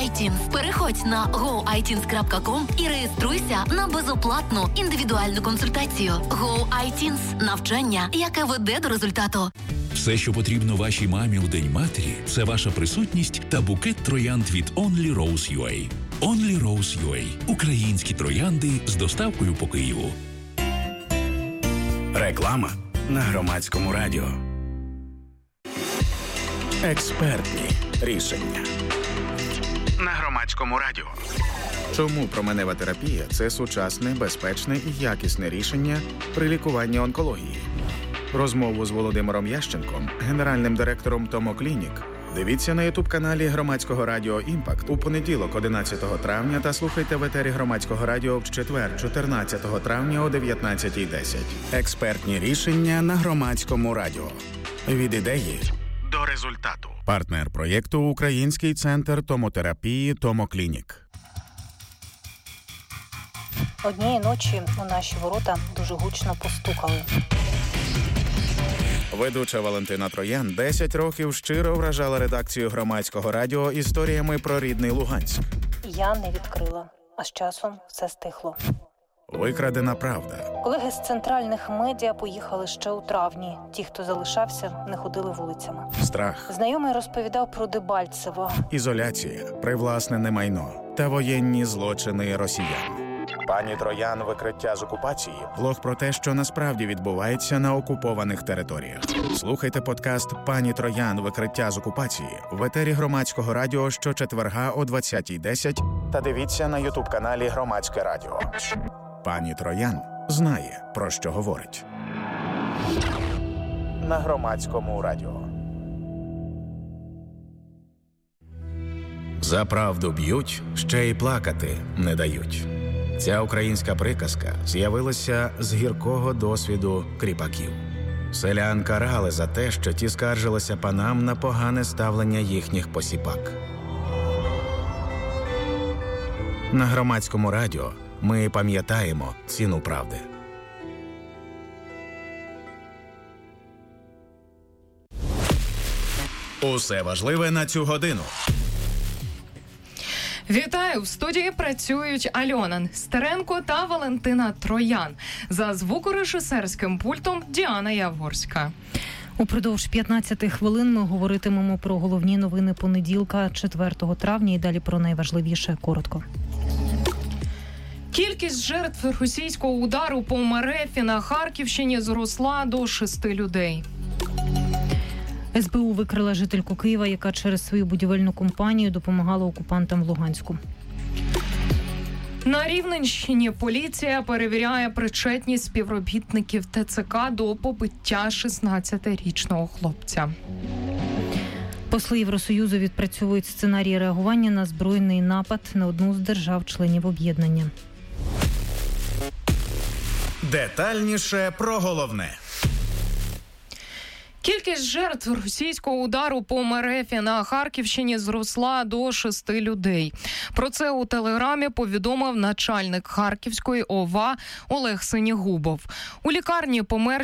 iTunes. Переходь на goiteens.com і реєструйся на безоплатну індивідуальну консультацію. Go iTunes – навчання, яке веде до результату. Все, що потрібно вашій мамі у День матері, це ваша присутність та букет троянд від Only Rose UA. Only Rose UA – українські троянди з доставкою по Києву. Реклама на Громадському радіо. Експертні рішення на Громадському радіо. Чому променева терапія – це сучасне, безпечне і якісне рішення при лікуванні онкології? Розмову з Володимиром Ященком, генеральним директором Томо Клінік, дивіться на ютуб-каналі Громадського радіо «Імпакт» у понеділок 11 травня та слухайте в етері Громадського радіо в четвер 14 травня о 19:10. Експертні рішення на Громадському радіо. Від ідеї до результату. Партнер проєкту – Український центр томотерапії «Томо Клінік». Однієї ночі у наші ворота дуже гучно постукали. Ведуча Валентина Троян 10 років щиро вражала редакцію Громадського радіо історіями про рідний Луганськ. Я не відкрила, а з часом все стихло. Викрадена правда. Колеги з центральних медіа поїхали ще у травні. Ті, хто залишався, не ходили вулицями. Страх. Знайомий розповідав про Дебальцево. Ізоляція, привласнене майно та воєнні злочини росіян. Пані Троян «Викриття з окупації» – влог про те, що насправді відбувається на окупованих територіях. Слухайте подкаст «Пані Троян. Викриття з окупації» в етері Громадського радіо щочетверга о 20:10 та дивіться на ютуб-каналі Громадське радіо. Пані Троян знає, про що говорить. На Громадському радіо. За правду б'ють, ще й плакати не дають. Ця українська приказка з'явилася з гіркого досвіду кріпаків. Селян карали за те, що ті скаржилися панам на погане ставлення їхніх посіпак. На Громадському радіо ми пам'ятаємо ціну правди. Усе важливе на цю годину. Вітаю! В студії працюють Альона Нестеренко та Валентина Троян. За звукорежисерським пультом Діана Яворська. Упродовж 15 хвилин ми говоритимемо про головні новини понеділка, 4 травня, і далі про найважливіше коротко. Кількість жертв російського удару по МРФ на Харківщині зросла до 6 людей. СБУ викрила жительку Києва, яка через свою будівельну компанію допомагала окупантам в Луганську. На Рівненщині поліція перевіряє причетність співробітників ТЦК до побиття 16-річного хлопця. Посли Євросоюзу відпрацьовують сценарії реагування на збройний напад на одну з держав-членів об'єднання. Детальніше про головне. Кількість жертв російського удару по МРФ на Харківщині зросла до 6 людей. Про це у Телеграмі повідомив начальник Харківської ОВА Олег Синігубов. У лікарні помер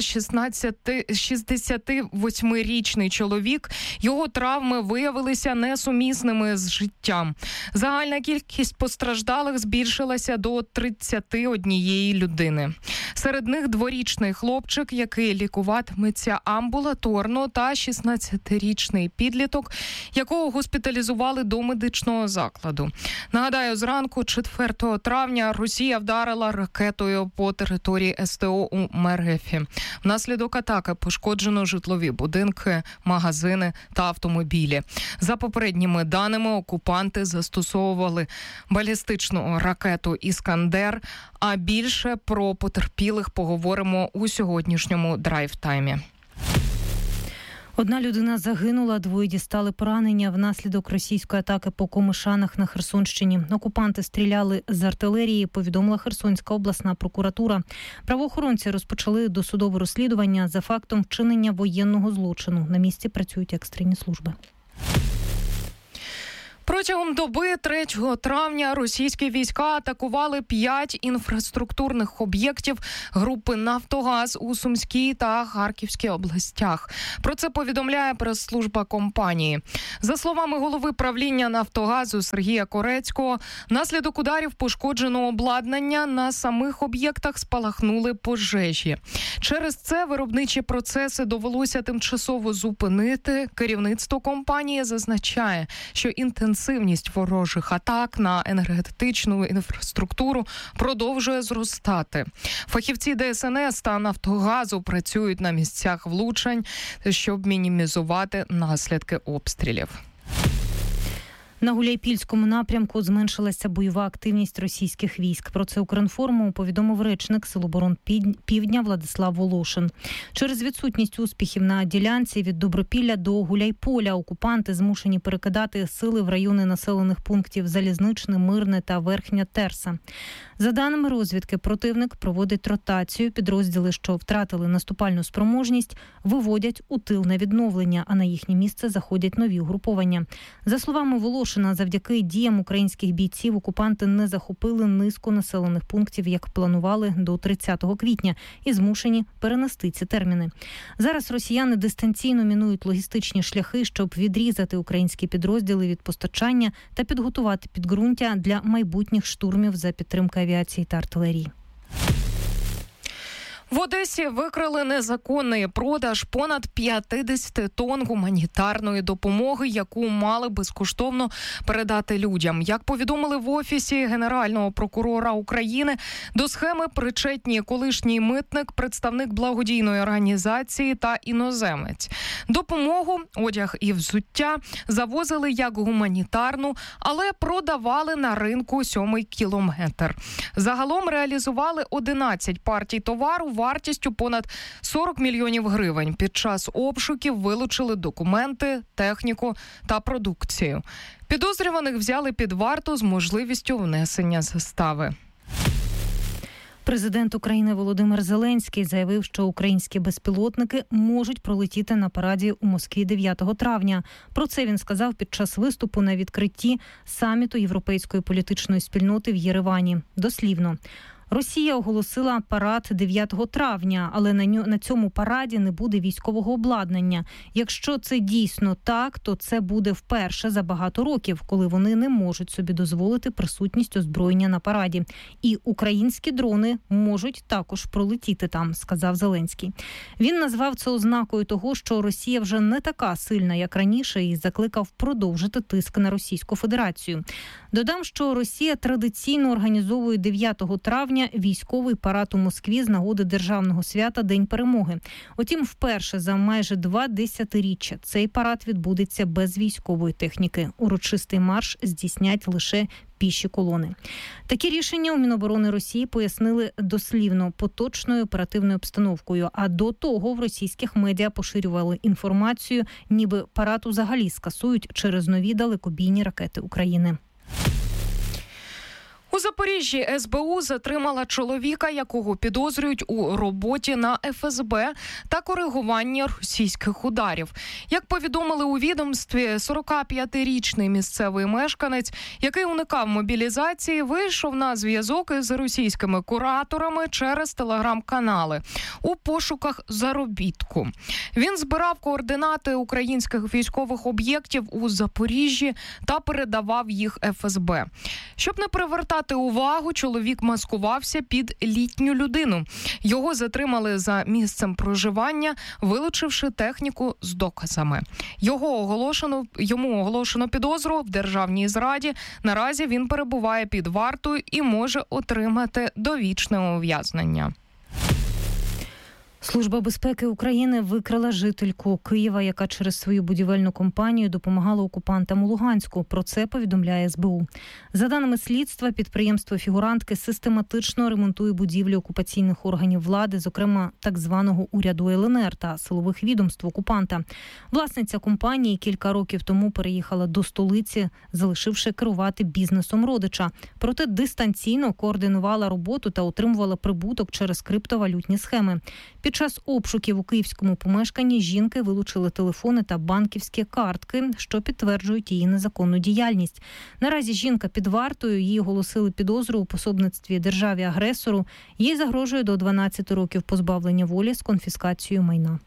68-річний чоловік. Його травми виявилися несумісними з життям. Загальна кількість постраждалих збільшилася до 31 людини. Серед них дворічний хлопчик, який лікуватиметься амбулаторно, та 16-річний підліток, якого госпіталізували до медичного закладу. Нагадаю, зранку 4 травня Росія вдарила ракетою по території СТО у МРФ. Внаслідок атаки пошкоджено житлові будинки, магазини та автомобілі. За попередніми даними, окупанти застосовували балістичну ракету «Іскандер», а більше про потерпілих поговоримо у сьогоднішньому драйв-таймі. Одна людина загинула, 2 дістали поранення внаслідок російської атаки по Комишанах на Херсонщині. Окупанти стріляли з артилерії, повідомила Херсонська обласна прокуратура. Правоохоронці розпочали досудове розслідування за фактом вчинення воєнного злочину. На місці працюють екстрені служби. Протягом доби 3 травня російські війська атакували 5 інфраструктурних об'єктів групи «Нафтогаз» у Сумській та Харківській областях. Про це повідомляє прес-служба компанії. За словами голови правління «Нафтогазу» Сергія Корецького, внаслідок ударів пошкоджено обладнання, на самих об'єктах спалахнули пожежі. Через це виробничі процеси довелося тимчасово зупинити. Керівництво компанії зазначає, що інтенсивність ворожих атак на енергетичну інфраструктуру продовжує зростати. Фахівці ДСНС та «Нафтогазу» працюють на місцях влучань, щоб мінімізувати наслідки обстрілів. На Гуляйпільському напрямку зменшилася бойова активність російських військ. Про це Укрінформу повідомив речник Сил оборони Півдня Владислав Волошин. Через відсутність успіхів на ділянці від Добропілля до Гуляйполя окупанти змушені перекидати сили в райони населених пунктів Залізничне, Мирне та Верхня Терса. За даними розвідки, противник проводить ротацію. Підрозділи, що втратили наступальну спроможність, виводять у тил на відновлення, а на їхнє місце заходять нові угруповання. За словами Волошина, завдяки діям українських бійців окупанти не захопили низку населених пунктів, як планували до 30 квітня, і змушені перенести ці терміни. Зараз росіяни дистанційно мінують логістичні шляхи, щоб відрізати українські підрозділи від постачання та підготувати підґрунтя для майбутніх штурмів за підтримки авіації та артилерії. В Одесі викрили незаконний продаж понад 50 тонн гуманітарної допомоги, яку мали безкоштовно передати людям. Як повідомили в Офісі Генерального прокурора України, до схеми причетні колишній митник, представник благодійної організації та іноземець. Допомогу, одяг і взуття завозили як гуманітарну, але продавали на ринку 7-й кілометр. Загалом реалізували 11 партій товару вартістю понад 40 мільйонів гривень. Під час обшуків вилучили документи, техніку та продукцію. Підозрюваних взяли під варту з можливістю внесення застави. Президент України Володимир Зеленський заявив, що українські безпілотники можуть пролетіти на параді у Москві 9 травня. Про це він сказав під час виступу на відкритті саміту Європейської політичної спільноти в Єревані. Дослівно. Росія оголосила парад 9 травня, але на цьому параді не буде військового обладнання. Якщо це дійсно так, то це буде вперше за багато років, коли вони не можуть собі дозволити присутність озброєння на параді. І українські дрони можуть також пролетіти там, сказав Зеленський. Він назвав це ознакою того, що Росія вже не така сильна, як раніше, і закликав продовжити тиск на Російську Федерацію. Додам, що Росія традиційно організовує 9 травня військовий парад у Москві з нагоди державного свята День Перемоги. Утім, вперше за майже 2 десятиріччя цей парад відбудеться без військової техніки. Урочистий марш здійснять лише піші колони. Такі рішення у Міноборони Росії пояснили дослівно поточною оперативною обстановкою, а до того в російських медіа поширювали інформацію, ніби парад взагалі скасують через нові далекобійні ракети України. У Запоріжжі СБУ затримала чоловіка, якого підозрюють у роботі на ФСБ та коригуванні російських ударів. Як повідомили у відомстві, 45-річний місцевий мешканець, який уникав мобілізації, вийшов на зв'язок із російськими кураторами через телеграм-канали у пошуках заробітку. Він збирав координати українських військових об'єктів у Запоріжжі та передавав їх ФСБ. Щоб не привертати увагу, чоловік маскувався під літню людину. Його затримали за місцем проживання, вилучивши техніку з доказами. Йому оголошено підозру в державній зраді. Наразі він перебуває під вартою і може отримати довічне ув'язнення. Служба безпеки України викрила жительку Києва, яка через свою будівельну компанію допомагала окупантам у Луганську. Про це повідомляє СБУ. За даними слідства, підприємство фігурантки систематично ремонтує будівлі окупаційних органів влади, зокрема так званого уряду ЛНР та силових відомств окупанта. Власниця компанії кілька років тому переїхала до столиці, залишивши керувати бізнесом родича. Проте дистанційно координувала роботу та отримувала прибуток через криптовалютні схеми. Під час обшуків у київському помешканні жінки вилучили телефони та банківські картки, що підтверджують її незаконну діяльність. Наразі жінка під вартою, їй оголосили підозру у пособництві державі-агресору. Їй загрожує до 12 років позбавлення волі з конфіскацією майна.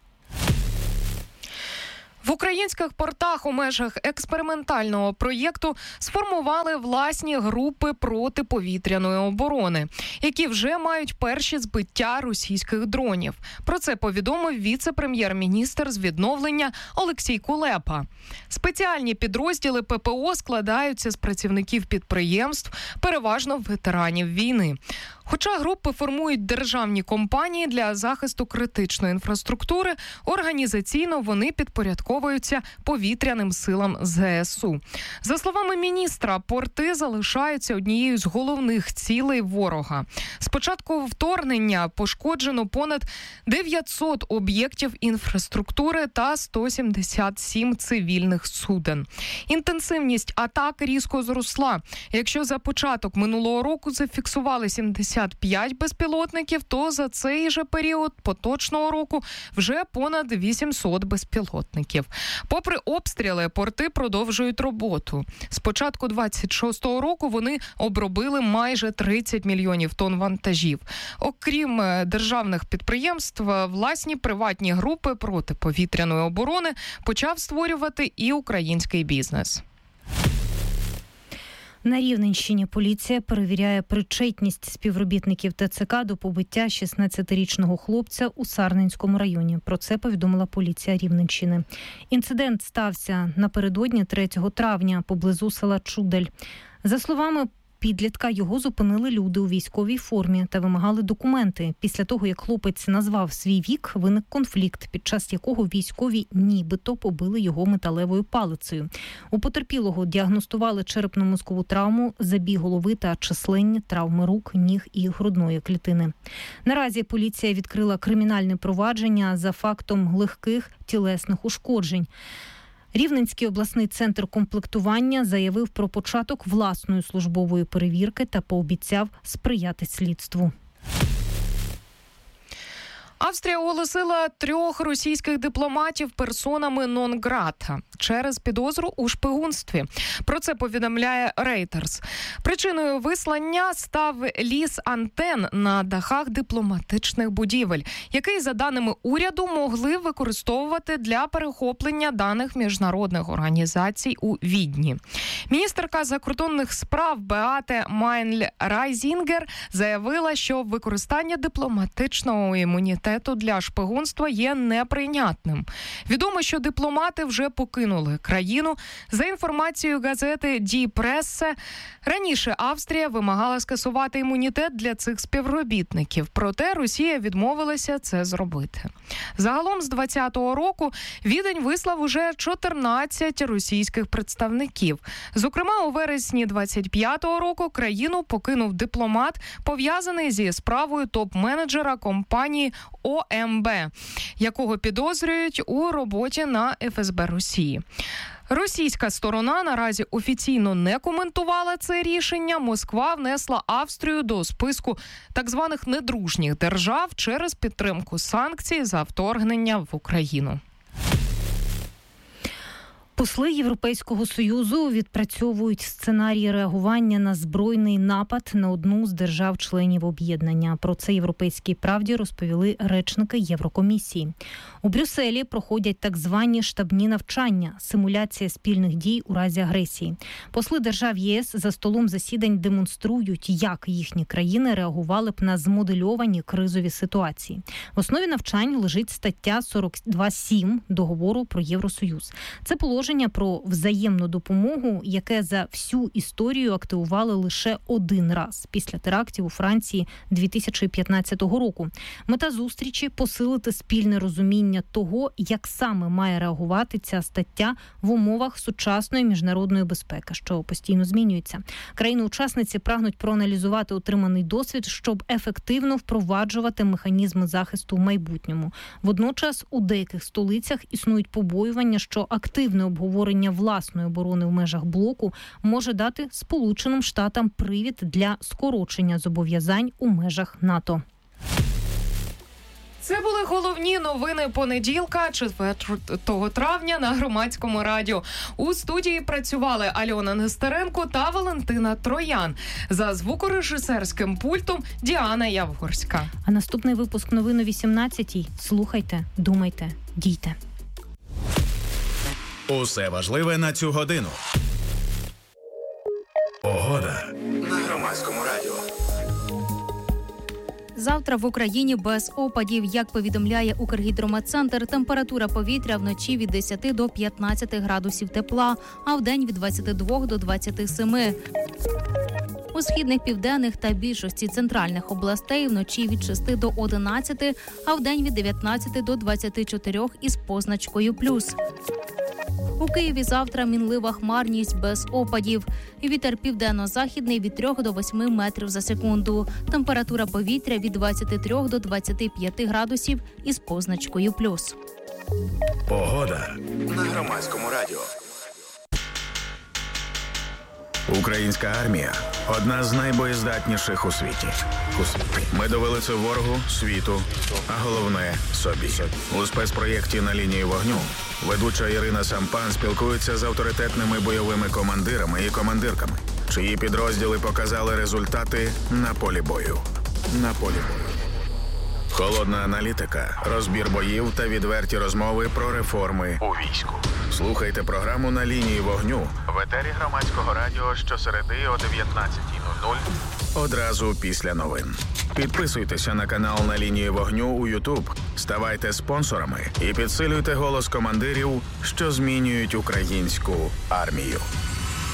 В українських портах у межах експериментального проєкту сформували власні групи протиповітряної оборони, які вже мають перші збиття російських дронів. Про це повідомив віце-прем'єр-міністр з відновлення Олексій Кулепа. Спеціальні підрозділи ППО складаються з працівників підприємств, переважно ветеранів війни. Хоча групи формують державні компанії для захисту критичної інфраструктури, організаційно вони підпорядковуються повітряним силам ЗСУ. За словами міністра, порти залишаються однією з головних цілей ворога. З початку вторгнення пошкоджено понад 900 об'єктів інфраструктури та 177 цивільних суден. Інтенсивність атак різко зросла. Якщо за початок минулого року зафіксували 75 безпілотників, то за цей же період поточного року вже понад 800 безпілотників. Попри обстріли, порти продовжують роботу. З початку 26-го року вони обробили майже 30 мільйонів тонн вантажів. Окрім державних підприємств, власні приватні групи протиповітряної оборони почав створювати і український бізнес. На Рівненщині поліція перевіряє причетність співробітників ТЦК до побиття 16-річного хлопця у Сарненському районі. Про це повідомила поліція Рівненщини. Інцидент стався напередодні 3 травня поблизу села Чудель. За словами підлітка, його зупинили люди у військовій формі та вимагали документи. Після того, як хлопець назвав свій вік, виник конфлікт, під час якого військові нібито побили його металевою палицею. У потерпілого діагностували черепно-мозкову травму, забій голови та численні травми рук, ніг і грудної клітини. Наразі поліція відкрила кримінальне провадження за фактом легких тілесних ушкоджень. Рівненський обласний центр комплектування заявив про початок власної службової перевірки та пообіцяв сприяти слідству. Австрія оголосила 3 російських дипломатів персонами нон-грата через підозру у шпигунстві. Про це повідомляє Reuters. Причиною вислання став ліс антен на дахах дипломатичних будівель, який, за даними уряду, могли використовувати для перехоплення даних міжнародних організацій у Відні. Міністерка закордонних справ Беате Майнль-Райзінгер заявила, що використання дипломатичного імунітету для шпигунства є неприйнятним. Відомо, що дипломати вже покинули країну. За інформацією газети Die Presse, раніше Австрія вимагала скасувати імунітет для цих співробітників, проте Росія відмовилася це зробити. Загалом з 2020 року Відень вислав уже 14 російських представників. Зокрема, у вересні 25 року країну покинув дипломат, пов'язаний зі справою топ-менеджера компанії ОМБ, якого підозрюють у роботі на ФСБ Росії. Російська сторона наразі офіційно не коментувала це рішення. Москва внесла Австрію до списку так званих недружніх держав через підтримку санкцій за вторгнення в Україну. Посли Європейського Союзу відпрацьовують сценарії реагування на збройний напад на одну з держав-членів об'єднання. Про це «Європейській правді» розповіли речники Єврокомісії. У Брюсселі проходять так звані штабні навчання – симуляція спільних дій у разі агресії. Посли держав ЄС за столом засідань демонструють, як їхні країни реагували б на змодельовані кризові ситуації. В основі навчань лежить стаття 42.7 договору про Євросоюз. Це положення про взаємну допомогу, яке за всю історію активували лише один раз після терактів у Франції 2015 року. Мета зустрічі – посилити спільне розуміння того, як саме має реагувати ця стаття в умовах сучасної міжнародної безпеки, що постійно змінюється. Країни-учасниці прагнуть проаналізувати отриманий досвід, щоб ефективно впроваджувати механізми захисту в майбутньому. Водночас у деяких столицях існують побоювання, що активне обговорення власної оборони в межах блоку може дати Сполученим Штатам привід для скорочення зобов'язань у межах НАТО. Це були головні новини понеділка, 4 травня на Громадському радіо. У студії працювали Альона Нестеренко та Валентина Троян. За звукорежисерським пультом Діана Явгорська. А наступний випуск новин о 18-й. Слухайте, думайте, дійте. Усе важливе на цю годину. Погода на Громадському радіо. Завтра в Україні без опадів. Як повідомляє Укргідрометцентр, температура повітря вночі від 10 до 15 градусів тепла, а вдень від 22 до 27. У східних, південних та більшості центральних областей вночі від 6 до 11, а вдень від 19 до 24 із позначкою «плюс». У Києві завтра мінлива хмарність без опадів. Вітер південно-західний від 3 до 8 метрів за секунду. Температура повітря від 23 до 25 градусів із позначкою «плюс». Погода на Громадському радіо. Українська армія – одна з найбоєздатніших у світі. Ми довели це ворогу, світу, а головне – собі. У спецпроєкті «На лінії вогню» ведуча Ірина Сампан спілкується з авторитетними бойовими командирами і командирками, чиї підрозділи показали результати на полі бою. Холодна аналітика, розбір боїв та відверті розмови про реформи у війську. Слухайте програму «На лінії вогню» в етері Громадського радіо щосереди о 19:00 одразу після новин. Підписуйтеся на канал «На лінії вогню» у YouTube, ставайте спонсорами і підсилюйте голос командирів, що змінюють українську армію.